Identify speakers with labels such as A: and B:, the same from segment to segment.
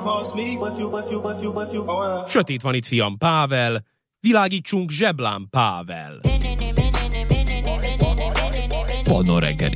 A: Sötét van itt, fiam, Pável, világítsunk Zseblán Pável.
B: Panna reggeli.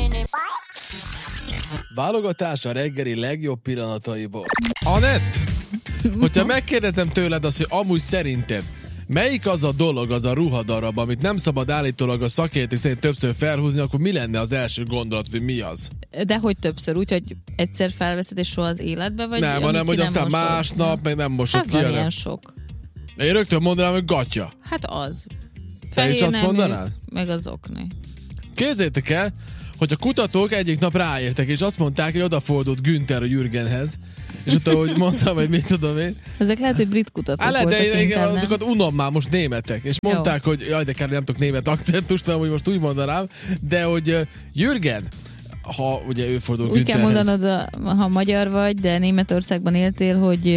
B: Válogatás a reggeli legjobb pillanataiból. Anett, hogyha megkérdezem tőled azt, hogy amúgy szerinted melyik az a dolog, az a ruhadarab, amit nem szabad állítólag a szakértők szerint többször felhúzni, akkor mi lenne az első gondolat, hogy mi az?
C: De hogy többször? Úgyhogy egyszer felveszed és soha az életbe? Vagy
B: nem, hanem hogy aztán másnap meg nem mosod
C: hát
B: ki.
C: Van ilyen sok.
B: Én rögtön mondanám, hogy gatya.
C: Hát az.
B: Te is azt mondanád?
C: Meg az okni.
B: Képzeljétek el, hogy a kutatók egyik nap ráértek, és azt mondták, hogy odafordult Günther a Jürgenhez, és ott, ahogy mondtam, hogy mit tudom én.
C: Ezek lehet, hogy brit kutatók voltak
B: de
C: inkább,
B: azokat unom már most németek, és mondták,
C: jó,
B: hogy jaj, de kár, nem tudok német akcentust, mert most úgy mondanám, de hogy Jürgen, ha ugye ő fordul
C: úgy
B: Güntherhez.
C: kell mondanod, ha magyar vagy, de Németországban éltél, hogy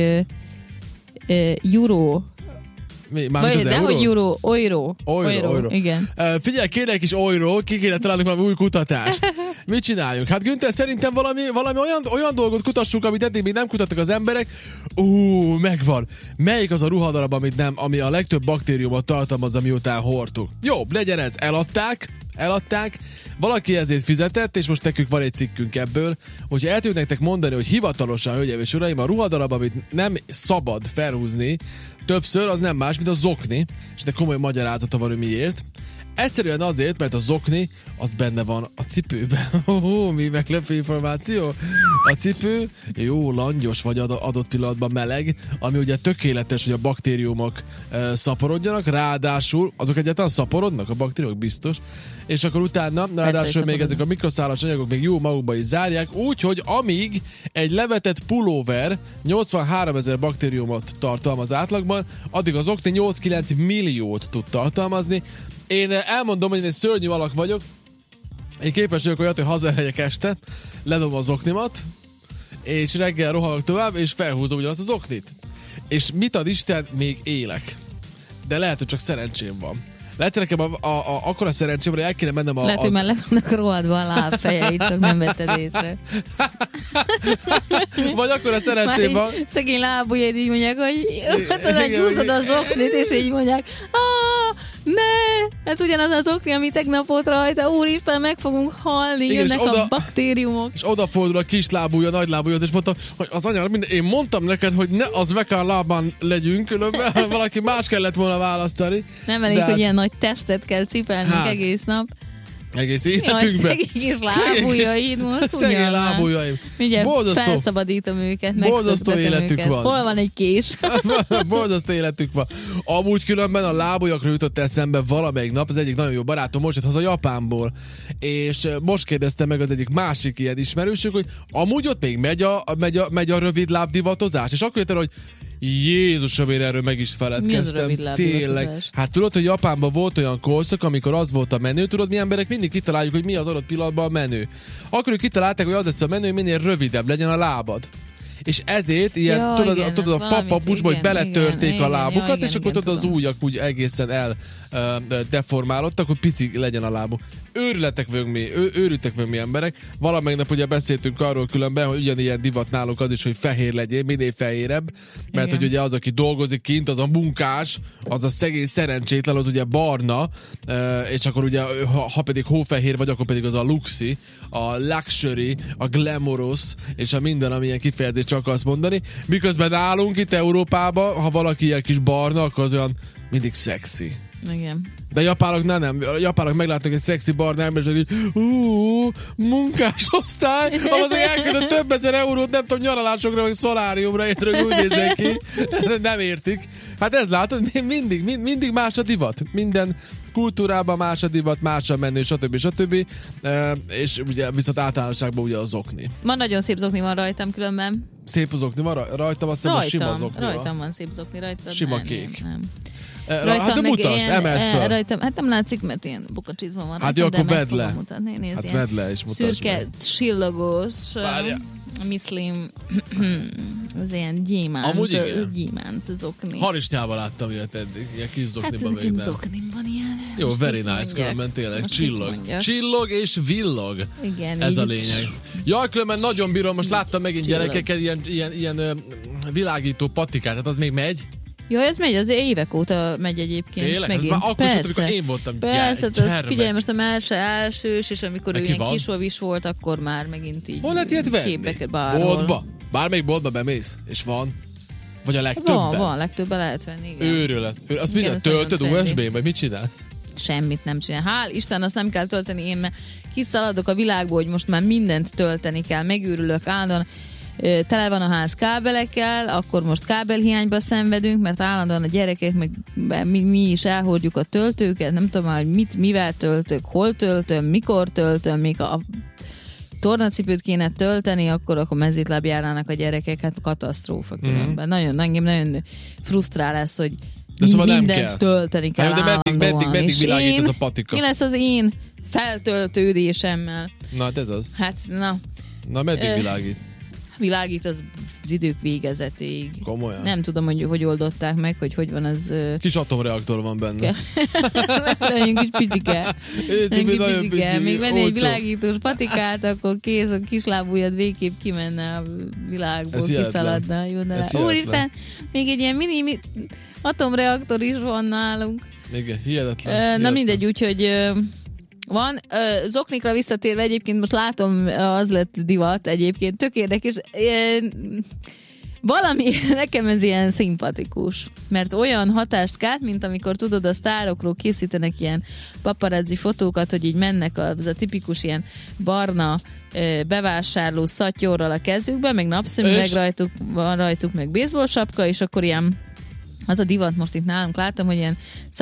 C: euró. Dehogy euro. Igen.
B: Figyelj, kérlek egy kis euro, ki kéne találni valami új kutatást. Mit csináljunk? Hát Günther, szerintem valami olyan dolgot kutassunk, amit eddig még nem kutattak az emberek. Megvan. Melyik az a ruhadarab, ami a legtöbb baktériumot tartalmazza, miután hordtuk? Jó, legyen ez. Eladták, valaki ezért fizetett, és most nekünk van egy cikkünk ebből, hogyha el tudjuk nektek mondani, hogy hivatalosan, hölgyeim és uraim, a ruhadarab, amit nem szabad felhúzni többször, az nem más, mint a zokni, és de komoly magyarázata van, hogy miért. Egyszerűen azért, mert a zokni, az benne van a cipőben. Mi meglepő információ? A cipő jó langyos, vagy adott pillanatban meleg, ami ugye tökéletes, hogy a baktériumok szaporodjanak, ráadásul azok egyáltalán szaporodnak, a baktériumok biztos, és akkor utána, ráadásul még ezek a mikroszálas anyagok még jó magukba is zárják, úgyhogy amíg egy levetett pulóver 83 000 baktériumot tartalmaz átlagban, addig az okni 8-9 milliót tud tartalmazni. Én elmondom, hogy én egy szörnyű alak vagyok, én képes vagyok olyat, hogy hazaelhegyek este, ledom az oknimat, és reggel rohanok tovább, és felhúzom ugyanazt az oknit. És mit ad Isten, még élek. De lehet, hogy csak szerencsém van. Lehet, hogy nekem akkora szerencsém, hogy el kéne mennem
C: lehet, hogy már le vannak rohadva a lábfejeit, csak nem vetted észre.
B: Vagy akkora szerencsém van.
C: Szegény lábujjaid így mondják, hogy húzod az oknit, és így mondják, ne, ez ugyanaz az okni, ami tegnap volt rajta, úristen, meg fogunk halni, igen, jönnek a baktériumok. És
B: odafordul a kis lábúja, nagy lábúja, és mondtam, hogy az anya, én mondtam neked, hogy ne az vekán lábán legyünk, különben valaki más kellett volna választani.
C: Nem elég, hogy ilyen nagy testet kell cipelnünk egész nap.
B: Egész életünkben.
C: Szegény kis lábujjaid most.
B: Szegény lábujjaim.
C: Mindjárt felszabadítom őket,
B: borzasztó életük
C: őket.
B: van.
C: Hol van egy kés?
B: Borzasztó életük van. Amúgy különben a lábujjakról jutott eszembe valamelyik nap, az egyik nagyon jó barátom most jött haza Japánból, és most kérdezte meg az egyik másik ilyen ismerősük, hogy amúgy ott még megy a rövid lábdivatozás, és akkor jött el, hogy Jézusom, én erről meg is feledkeztem. Tényleg. Hát tudod, hogy Japánban volt olyan korszak, amikor az volt a menő, tudod, mi emberek mindig kitaláljuk, hogy mi az adott pillanatban a menő. Akkor ők kitalálták, hogy az lesz a menő, hogy minél rövidebb legyen a lábad. És ezért ilyen, tudod a papapucsba, hogy beletörték a lábukat, és akkor tudod, az ujjak úgy egészen deformálódtak, hogy pici legyen a lábuk. Őrületek vagyunk mi emberek. Valamelyik nap ugye beszéltünk arról különben, hogy ugyanilyen divat náluk az is, hogy fehér legyél, minél fehérebb, mert hogy ugye az, aki dolgozik kint, az a munkás, az a szegény szerencsétlen, az ugye barna, és akkor ugye, ha pedig hófehér vagy, akkor pedig az a luxi, a luxury, a glamorous, és a minden, ami ilyen kifejezést csak akarsz mondani. Miközben nálunk itt Európában, ha valaki ilyen kis barna, akkor az olyan mindig szexi.
C: Igen.
B: De japánok nem. A japánok meglátnak egy szexi barna ember, és munkásosztály, ahhoz elküldött több ezer eurót, nem tudom, nyaralásokra, vagy szoláriumra, értről úgy néznek ki. Nem értik. Hát ez látod, mindig más a divat. Minden kultúrában más a divat, más a menő, stb. És ugye viszont általánosságban ugye a zokni.
C: Ma nagyon szép zokni van rajtam különben.
B: Szép zokni van rajtam, azt hiszem a sima zokni van.
C: Rajtam van szép zokni, rajtad.
B: Sima kék.
C: Nem.
B: Hát de mutasd, emeld fel.
C: Rajtam, hát nem látszik, mert ilyen bukacsizma van.
B: Hát jó, akkor vedd le.
C: Nézd,
B: hát vedd le és mutasd
C: szürke,
B: meg.
C: Csillagos, miszlim, az ilyen gyémánt zokni.
B: Harisnyával láttam ilyet eddig, ilyen kis zokniban még nem.
C: Hát zoknim van ilyen.
B: Jó, very nice, különben tényleg. Csillog és villog.
C: Igen,
B: ez a lényeg. Jaj, különben nagyon bírom, most láttam megint gyerekeket, ilyen világító patikát, hát az még megy?
C: Jaj, ez megy, az évek óta megy egyébként.
B: Tényleg?
C: Megint.
B: Ez már akkor is, amikor én voltam
C: Persze, figyelj, most a elsős, és amikor ő ilyen kisovis volt, akkor már megint így.
B: Hol lehet ilyet venni? Boltba? Bármelyik boltba bemész, és van? Vagy a legtöbben?
C: Van, legtöbben lehet venni, igen.
B: Őrület. Azt minden töltöd USB-n, vagy mit csinálsz?
C: Semmit nem csinál. Hál' Isten, azt nem kell tölteni, én mert kiszaladok a világból, hogy most már mindent tölteni kell, megőrülök állandóan. Tele van a ház kábelekkel, akkor most kábelhiányba szenvedünk, mert állandóan a gyerekek, meg mi is elhordjuk a töltőket, nem tudom már, hogy mivel töltök, hol töltöm, mikor töltöm, még a tornacipőt kéne tölteni, akkor mezítláb járnának a gyerekek, hát katasztrófa különben. Engem nagyon frusztrál lesz, hogy mindent tölteni kell
B: de meddig világít ez a patika?
C: Mi lesz az én feltöltődésemmel?
B: Na, hát ez az.
C: Hát,
B: Na, meddig világít?
C: Világít az idők végezetéig.
B: Komolyan?
C: Nem tudom, hogy oldották meg, hogy van az...
B: Kis atomreaktor van benne.
C: Legyünk kis picsike. Még venni egy világítós patikát, akkor kész, a kislábújad végképp kimenne a világból, kiszaladna. Úristen, még egy ilyen mini atomreaktor is van nálunk.
B: Igen, hihetetlen.
C: Na mindegy, úgyhogy... Van. Zoknikra visszatérve egyébként most látom, az lett divat egyébként. Tök érdekes. Valami nekem ez ilyen szimpatikus. Mert olyan hatást kelt, mint amikor tudod, a sztárokról készítenek ilyen paparazzi fotókat, hogy így mennek az a tipikus ilyen barna bevásárló szatyorral a kezükbe, meg napszemüveg van rajtuk, meg baseball sapka, és akkor ilyen az a divat most itt nálunk láttam, hogy ilyen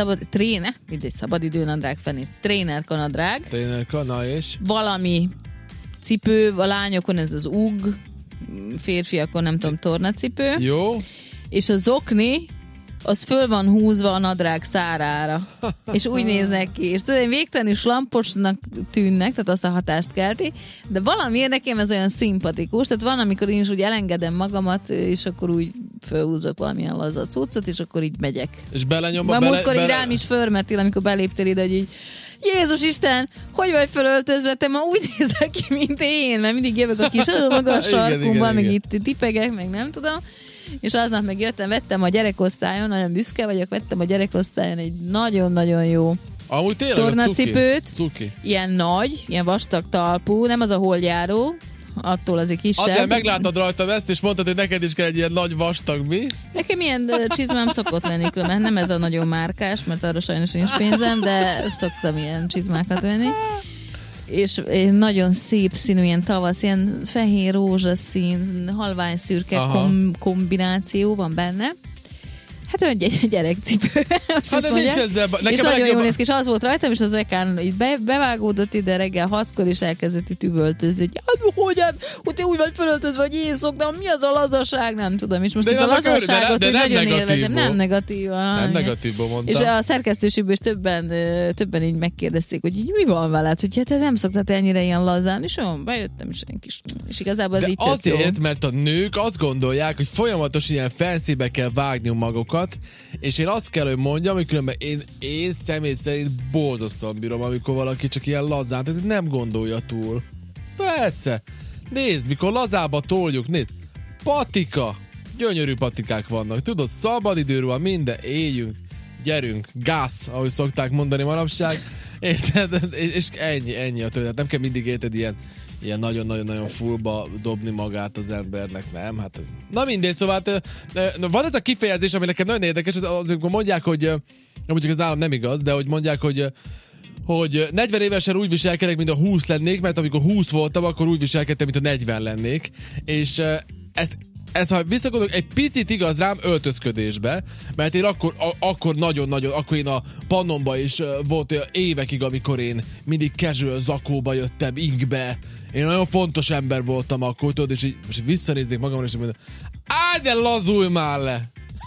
C: szabadidőnadrág fenni, trénerkanadrág.
B: Na és?
C: Valami cipő, a lányokon ez az UG, férfiakon nem tudom, tornacipő.
B: Jó.
C: És a zokni, az föl van húzva a nadrág szárára. És úgy néznek ki. És tudod, végtelenül slamposnak tűnnek, tehát azt a hatást kelti, de valamiért nekem ez olyan szimpatikus, tehát van, amikor én is úgy elengedem magamat, és akkor úgy fölhúzok valamilyen laza cuccot, és akkor így megyek.
B: És belenyom
C: a múltkor így rám is fölmetél, amikor beléptél ide, hogy így Jézus Isten, hogy vagy felöltözve, te ma úgy nézel ki, mint én, mert mindig jövök a kis magas sarkumban, meg itt tipegek, meg nem tudom. És aznap meg jöttem, vettem a gyerekosztályon, nagyon büszke vagyok, vettem a gyerekosztályon egy nagyon-nagyon jó tornacipőt.
B: Cuki.
C: Ilyen nagy, ilyen vastag talpú, nem az a holjáró, attól azért kisebb.
B: Azért megláttad rajtam ezt, és mondtad, hogy neked is kell egy ilyen nagy vastag, mi?
C: Nekem ilyen csizmám szokott lenni, mert nem ez a nagyon márkás, mert arra sajnos nincs pénzem, de szoktam ilyen csizmákat venni. És nagyon szép színű, ilyen tavasz, ilyen fehér rózsaszín, halvány szürke kombináció van benne. Hát olyan gyerekcipő.
B: Hát de nincs ezzel.
C: És nagyon jól néz ki, és az volt rajtam, és az ekán így bevágódott ide reggel 6-kor, és elkezdett itt üvöltözni, hogy hogy te úgy vagy fölöltözve, hogy én szoktam, mi az a lazaság, nem tudom. És most itt a lazaságot nagyon élvezem. Nem negatív.
B: Nem negatívból mondtam.
C: És a szerkesztőségből is többen így megkérdezték, hogy így mi van veled, hogy te nem szoktad ennyire ilyen lazán, és olyan bejöttem, és egy kis. És igazából az így
B: azért, mert a nők azt gondolják, hogy folyamatosan ilyen fancybe kell vágni magukat, és én azt kell, hogy mondjam, hogy különben én személy szerint borzasztóan bírom, amikor valaki csak ilyen lazán, tehát nem gondolja túl. Persze. Nézd, mikor lazába toljuk, nézd. Patika. Gyönyörű patikák vannak. Tudod, szabadidőről van minden, éljünk, gyerünk, gáz, ahogy szokták mondani manapság. Érted? És ennyi a történet. Nem kell mindig érted ilyen nagyon-nagyon fullba dobni magát az embernek, nem? Hát, na mindegy, szóval van ez a kifejezés, ami nekem nagyon érdekes, amikor mondják, hogy mondjuk ez nálam nem igaz, de hogy mondják, hogy 40 évesen úgy viselkedek, mint a 20 lennék, mert amikor 20 voltam, akkor úgy viselkedtem, mint a 40 lennék, és ez ha visszagondolok, egy picit igaz rám öltözködésbe, mert én akkor nagyon-nagyon, akkor én a Pannonba is volt olyan évekig, amikor én mindig casual zakóba jöttem, ingbe. Én nagyon fontos ember voltam akkor, tudod, és így most visszanéznék magamra, és mondom, de lazulj már le!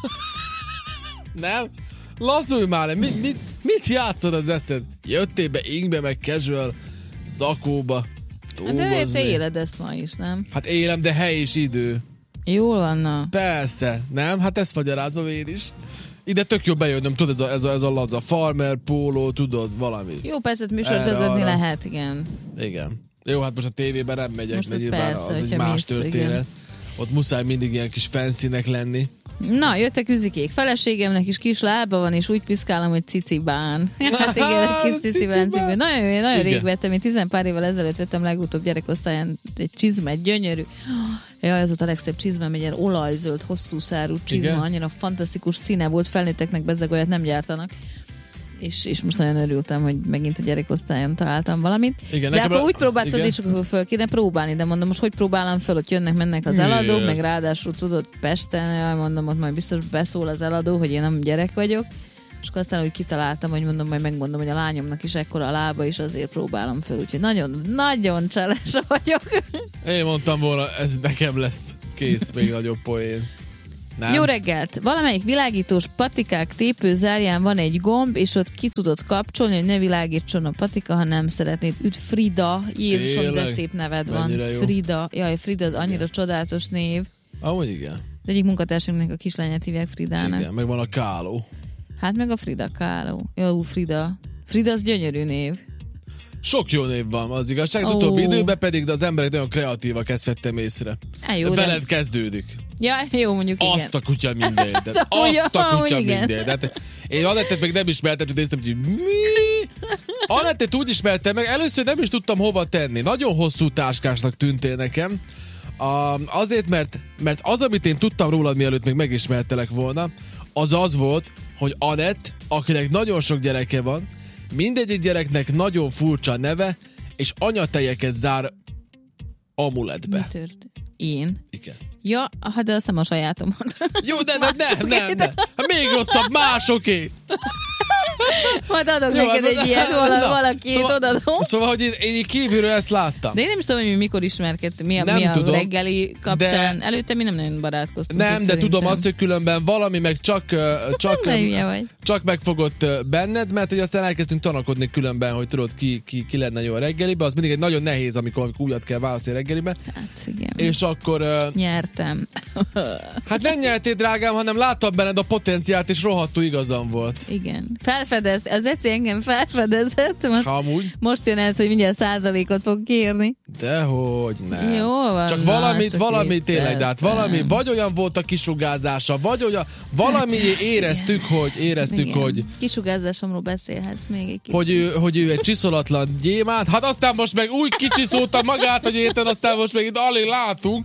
B: Nem? Lazulj már le! Mit játszod az eszed? Jöttél be ingbe, meg casual zakóba.
C: De te éled ezt ma is, nem?
B: Hát élem, de hely és idő.
C: Jól van, na.
B: Persze, nem? Hát ezt magyarázom én is. ide tök jó bejönnöm, tudod, ez a laza farmer, póló, tudod, valami.
C: Jó, persze, műsort vezetni lehet, igen.
B: Igen. Jó, hát most a tévében nem megyek,
C: most
B: mert nyilván
C: persze,
B: az egy más történet. Igen. Ott muszáj mindig ilyen kis fancynek lenni.
C: Na, jöttek üzikék. Feleségemnek is kis lába van, és úgy piszkálom, hogy cicibán. Hát igen, kis cicibán. Nagyon rég vettem, én 10 pár évvel ezelőtt vettem legutóbb gyerekosztályon egy csizmet, gyönyörű. Jaj, ez volt a legszebb csizmám, egy ilyen olajzöld, hosszú szárú csizma, igen. Annyira fantasztikus színe volt, felnőtteknek bezzeg olyat nem gyártanak. És most nagyon örültem, hogy megint a gyerekosztályon találtam valamit. Igen, de akkor úgy próbáltad, és akkor föl kéne próbálni, de mondom, most hogy próbálom föl, ott jönnek-mennek az eladók, meg ráadásul tudod Pesten, jaj, mondom, ott majd biztos beszól az eladó, hogy én nem gyerek vagyok, és akkor aztán úgy kitaláltam, hogy mondom, majd megmondom, hogy a lányomnak is ekkora a lába, és azért próbálom föl, úgyhogy nagyon, nagyon cseles vagyok. Én
B: mondtam volna, ez nekem lesz kész, még nagyobb poén. Nem.
C: Jó reggelt! Valamelyik világítós patikák tépőzárján van egy gomb, és ott ki tudod kapcsolni, hogy ne világítson a patika, ha nem szeretnéd. Üdv Frida! Jézusom, de szép neved van. Frida. Jaj, Frida, annyira igen. Csodálatos név.
B: Amúgy igen.
C: Az egyik munkatársunknak a kislányát hívják Fridának.
B: Igen, meg van a Káló.
C: Hát meg a Frida Káló. Jó, Frida. Frida az gyönyörű név.
B: Sok jó név van, az igazság. Az utóbbi időben pedig, de az emberek nagyon kreatívak, ezt vettem észre.
C: Jó,
B: veled kezdődik.
C: Ja, jó, mondjuk igen.
B: Azt a kutya mindegy. Azt a kutya mindegy. Én Anettet még nem ismertem, csak néztem, hogy mi? Anettet úgy ismertem meg, először nem is tudtam hova tenni. Nagyon hosszú táskásnak tűntél nekem. Azért, mert az, amit én tudtam rólad, mielőtt még megismertelek volna, az volt, hogy Anett, akinek nagyon sok gyereke van, mindegyik gyereknek nagyon furcsa neve, és anyatejeket zár amuletbe. Mi
C: történt? Én?
B: Igen.
C: Ja, hát de azt nem a sajátomat.
B: Jó, de nem. Hát még rosszabb, másoké.
C: Majd adok neked egy ilyet, valakit odadom.
B: Szóval, hogy én kívülről ezt láttam.
C: De én nem is tudom, hogy mikor ismerkedtünk, mi a reggeli kapcsán. Előtte mi nem nagyon barátkoztunk.
B: Nem, de tudom azt, hogy különben valami meg csak megfogott benned, mert hogy aztán elkezdtünk tanakodni különben, hogy tudod, ki lenne jó a reggelibe. Az mindig egy nagyon nehéz, amikor újat kell választani reggelibe.
C: Hát igen.
B: És akkor...
C: Nyertem.
B: Hát nem nyertél, drágám, hanem láttam benned a potenciált, és rohadtul igazam volt.
C: Igen. Az Eci engem felfedezett. Most jön ez, hogy mindjárt 100%-ot fog kérni.
B: Dehogy nem.
C: Jó van.
B: Csak valami tényleg, de hát valami, vagy olyan volt a kisugázása, vagy olyan, valami éreztük, hogy...
C: Kisugázásomról beszélhetsz még egy kicsit.
B: Hogy ő egy csiszolatlan gyémánt, hát aztán most meg úgy kicsiszolta magát, hogy érted, aztán most meg itt alig látunk,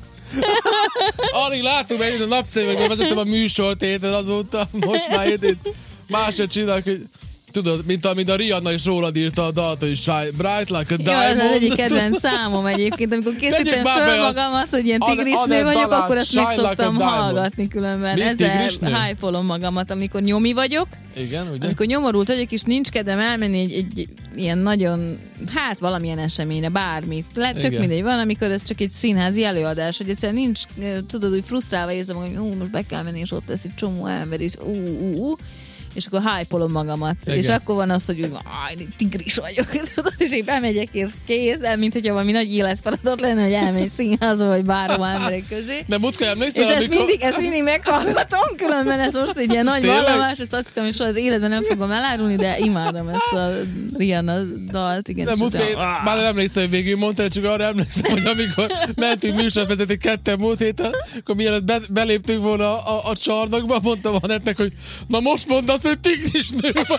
B: mert én a napszemekben vezettem a műsort, érted, azóta most már érted. Másra csinálok, hogy tudod, mint a Rihanna is rólad írta a dalt, hogy Bright Like a Diamond.
C: Jó, az egyik kedvenc számom egyébként, amikor készítem föl magamat, hogy ilyen tigrisnő vagyok, akkor ezt meg szoktam hallgatni különben. Ezzel hype-olom magamat, amikor nyomi vagyok.
B: Igen, ugye?
C: Amikor nyomorult vagyok, és nincs kedvem elmenni egy ilyen nagyon, hát valamilyen eseményre, bármit. Tök mindegy, van, amikor ez csak egy színházi előadás, hogy egyszerűen nincs, tudod, úgy frusztrálva érzem, hogy most be kell menni, és ott lesz egy csomó ember, és és akkor hype-olom magamat. Igen. És akkor van az, hogy úgy, tigris vagyok, és én bemegyek, és kész, mint hogyha valami nagy életfeladat lenne, hogy elmegy színházba, vagy bárhol emberek közé.
B: De múltkor emlékszel,
C: és ezt mindig meghallgatom, különben ez most egy ilyen nagy vallamás, ezt azt hittem, hogy soha az életben nem fogom elárulni, de imádom ezt a Rihanna dalt. Igen,
B: de múltkor már nem emlékszem, hogy végül mondtál, csak arra emlékszem, hogy amikor mentünk műsorvezetni ketten múlt héten, akkor mielőtt beléptünk volna a csarnokba, mondtam Anettnek, hogy na most mondd azt, hogy tigrisnő vagy.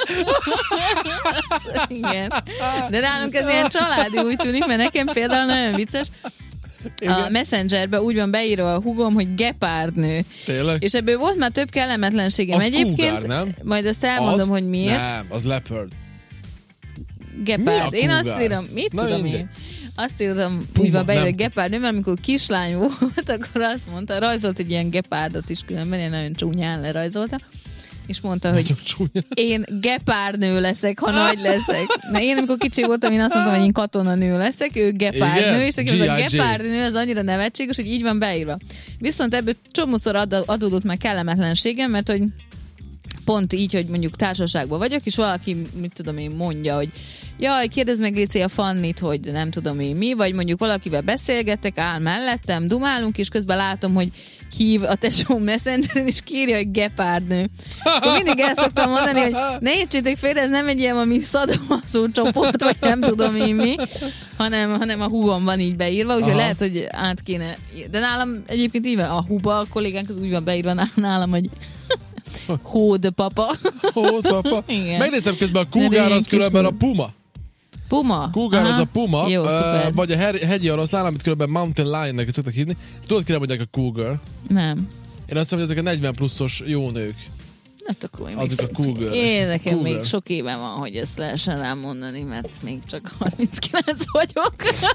C: Igen. De nálunk ez ilyen családi úgy tűnik, mert nekem például nagyon vicces. Igen. A Messengerbe úgy van beírva a hugom, hogy gepárdnő.
B: Tényleg?
C: És ebből volt már több kellemetlenségem.
B: Az
C: egyébként.
B: Cougar, nem?
C: Majd azt elmondom, hogy miért.
B: Nem, az leopard.
C: Gepárd. Én azt írom, mit tudom én? Azt írtam, úgy van beírva, hogy gepárdnő, mert amikor kislány volt, akkor azt mondta, rajzolt egy ilyen gepárdot is különben, én nagyon csúnyán lerajzolta. És mondta, hogy én gepárdnő leszek, ha nagy leszek. Mert én, amikor kicsi voltam, én azt mondtam, hogy én katonanő leszek, ő gepárdnő, és nekem a gepárdnő az annyira nevetséges, hogy így van beírva. Viszont ebből csomószor adódott már kellemetlenségem, mert hogy pont így, hogy mondjuk társaságban vagyok, és valaki, mit tudom én, mondja, hogy jaj, kérdezd meg Léci a Fannit, hogy nem tudom én mi, vagy mondjuk valakivel beszélgetek, áll mellettem, dumálunk, és közben látom, hogy hív a tesó Messengeren, és kírja, hogy gepárdnő. Akkor mindig el szoktam mondani, hogy ne értsétek félre, ez nem egy ilyen ami szadomazó csoport, vagy nem tudom én mi, hanem a húgom van így beírva, úgyhogy lehet, hogy át kéne. De nálam egyébként így van, a húba, a kollégánk az úgy van beírva nálam, hogy hódpapa.
B: Hódpapa? Megnéztem közben a Cougar, az különben a Puma.
C: Puma?
B: Cougar az a Puma,
C: jó,
B: vagy a hegyi oroszlán, amit különben Mountain Lion-nek szoktak hívni. Tudod, kire mondják a Cougar?
C: Nem.
B: Én azt hiszem, hogy ezek a 40 pluszos jó nők.
C: Hát akkor
B: azok a Cougar.
C: Én nekem Cougar. Még sok éven van, hogy ezt lehessen rám mondani, mert még csak 39 vagyok.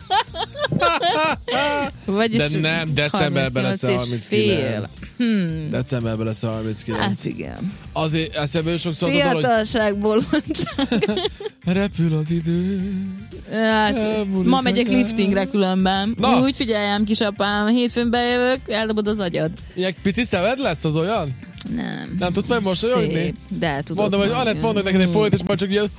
B: De nem, decemberben lesz 39. Decemberben lesz 39.
C: Hát igen.
B: Azért eszembe sokszor az
C: fiatalságból mondság.
B: Repül az idő.
C: Hát, ma megyek liftingre különben. Úgy figyeljem, kisapám, hétfőn bejövök, eldobod az agyad.
B: Ilyen pici szemed lesz az olyan?
C: Nem.
B: Nem tudsz megmosolyogni?
C: De tudom.
B: Mondom, hogy Anett, mondok neked egy poét, és majd csak ilyen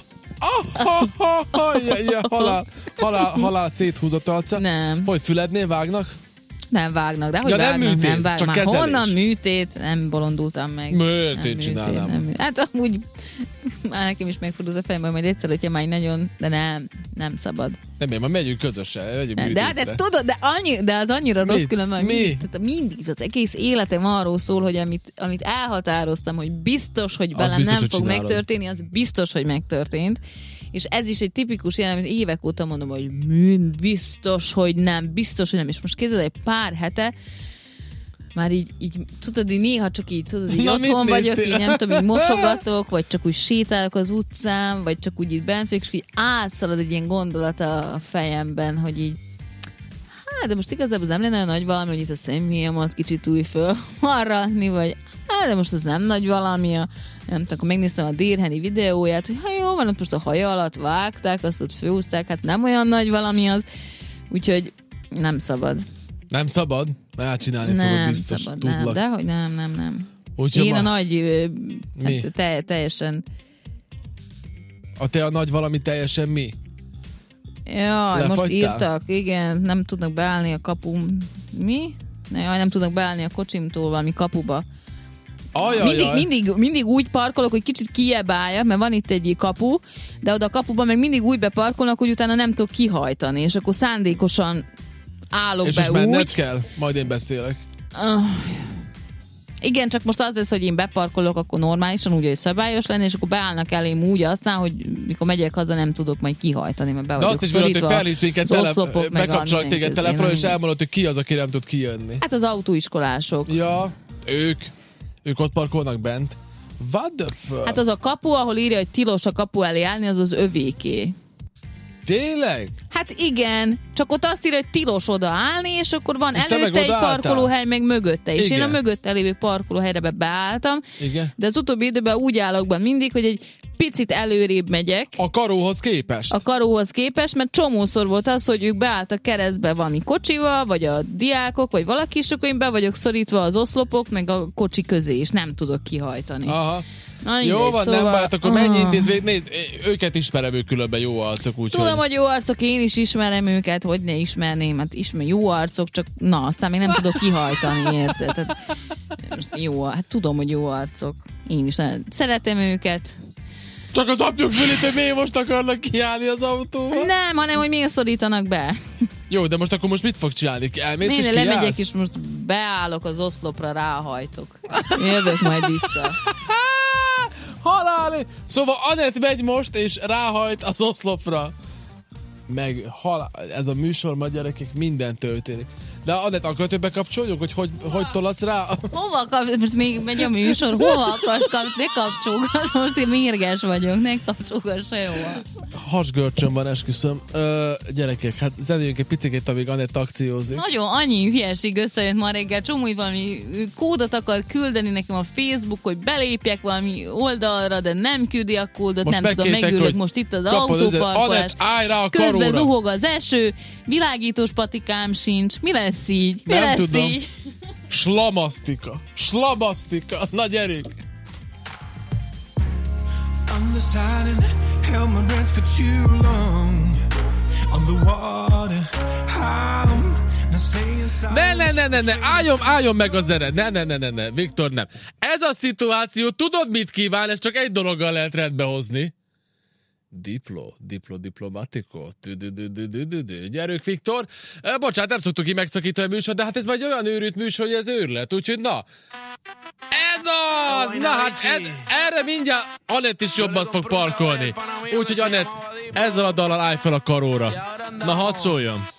B: halál széthúzott arca.
C: Nem.
B: Hogy fülednél vágnak?
C: Nem vágnak, de hogy
B: ja,
C: vágnak,
B: nem műtét,
C: nem vágnak.
B: csak kezelés.
C: Honnan műtét? Nem bolondultam meg.
B: Műtét csinálnám.
C: Hát amúgy már nekem is megfordult a fejemben, majd egyszer, hogyha már nagyon, de nem szabad.
B: Nem, én már megyünk közösen, megyünk műtétre.
C: De tudod, de az annyira rossz különben. Tehát mindig az egész életem arról szól, hogy amit elhatároztam, hogy biztos, hogy velem nem fog megtörténni, az biztos, hogy megtörtént. És ez is egy tipikus ilyen, amit évek óta mondom, hogy biztos, hogy nem. És most kézzel egy pár hete már így tudod, így néha csak így, tudod, így otthon vagyok, így nem tudom, így mosogatok, vagy csak úgy sétálok az utcán, vagy csak úgy itt bent vagyok, és így átszalad egy ilyen gondolat a fejemben, hogy így de most igazából nem lenne olyan nagy valami, hogy itt a szemhéjamat kicsit új föl marratni, vagy de most az nem nagy valami, nem tudom, akkor megnéztem a Dérheni videóját, hogy jó van, ott most a haja alatt vágták, azt ott főhúzták, hát nem olyan nagy valami az, úgyhogy nem szabad.
B: Nem szabad? Mert csinálni fogod biztos.
C: Szabad, nem, dehogy nem.
B: Úgyhogy
C: én a nagy teljesen
B: a nagy valami teljesen mi?
C: Jaj, most írtak, igen, nem tudnak beállni a kapum. Mi? Nem tudnak beállni a kocsimtól valami kapuba. Mindig úgy parkolok, hogy kicsit kijebb álljak, mert van itt egy kapu, de oda a kapuban meg mindig úgy beparkolnak, hogy utána nem tudok kihajtani, és akkor szándékosan állok
B: és
C: be úgy. És
B: menned kell? Majd én beszélek.
C: Igen, csak most az lesz, hogy én beparkolok, akkor normálisan, úgy, hogy szabályos lenne, és akkor beállnak elém úgy aztán, hogy mikor megyek haza, nem tudok majd kihajtani, mert be vagyok szorítva. De azt is hogy felhívsz minket,
B: bekapcsolok téged telefonon, és elmondod, hogy ki az, aki nem tud kijönni.
C: Hát az autóiskolások.
B: Ja, ők ott parkolnak bent. What the fuck?
C: Hát az a kapu, ahol írja, hogy tilos a kapu elé állni, az övéké.
B: Tényleg?
C: Hát igen, csak ott azt írja, hogy tilos oda állni, és akkor van és előtte egy parkolóhely, meg mögötte. És igen. Én a mögötte lévő parkolóhelyre beálltam, igen. De az utóbbi időben úgy állok be mindig, hogy egy picit előrébb megyek.
B: A karóhoz képest? Mert csomószor volt az, hogy ők beálltak keresztbe valami kocsival, vagy a diákok, vagy valaki, és akkor én be vagyok szorítva az oszlopok, meg a kocsi közé, és nem tudok kihajtani. Aha. Jó van, szóval... nem bájt, akkor mennyi intézmény, nézd, őket ismerem, ők különben jó arcok, úgyhogy...
C: Tudom, hogy jó arcok, én is ismerem őket, hogy ne ismerném, hát jó arcok, csak aztán még nem tudok kihajtani, érted? Tehát, most jó, hát tudom, hogy jó arcok, én is szeretem őket.
B: Csak az apjuk fölít, hogy miért most akarnak kiállni az autóval?
C: Nem, hanem, hogy miért szorítanak be.
B: Jó, de most akkor mit fog csinálni? Elmész és
C: lemegyek, és most beállok az oszlopra, ráhajtok. Jövök majd vissza.
B: Haláli! Szóval Anett megy most, és ráhajt az oszlopra. Meg ez a műsor, ma gyerekek, minden történik. De Anett, akkor többbe kapcsoljunk, hogy tolatsz rá?
C: Hova kapcsolsz? Most még megy a műsor. Hova akarsz kapcsolni? Ne kapcsolgass, most én mérges vagyok. Ne kapcsolgass sehova.
B: Hasgörcsön van, esküszöm. Gyerekek, hát zenéljünk egy picit, amíg Anett akciózik.
C: Nagyon annyi hülyeség összejött ma reggel. Csomó valami kódot akar küldeni nekem a Facebook, hogy belépjek valami oldalra, de nem küldi a kódot, most nem tudom, megülök most itt az autóparkolás.
B: Anett, állj rá a karóra!
C: Közben zuhog az eső, világítós patikám sincs. Mi lesz így? Mi
B: nem
C: lesz
B: tudom.
C: Így?
B: Slamasztika. Na gyerünk!
D: Undecided, held my breath for too long. On the water,
B: Ne, álljon meg a zene. Ne, Viktor, nem. Ez a szituáció, tudod mit kíván, ez csak egy dologgal lehet rendbe hozni. Diplomatiko. Gyerünk, Viktor. Bocsánat, nem szoktuk ki megszakítani a műsor, de hát ez már egy olyan őrült műsor, hogy ez őrület, úgyhogy na. Ez az! Na hát erre mindjárt Anett is jobban fog parkolni. Úgyhogy Anett, ezzel a dallal állj fel a karóra. Na, hadd szóljon.